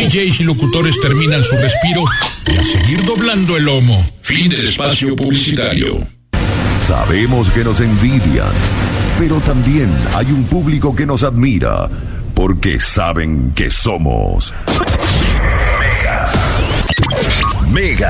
DJs y locutores terminan su respiro y a seguir doblando el lomo. Fin del espacio publicitario. Sabemos que nos envidian, pero también hay un público que nos admira, porque saben que somos Mega.